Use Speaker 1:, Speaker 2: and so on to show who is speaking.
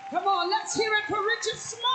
Speaker 1: Come on, let's hear it for Richard Smalley.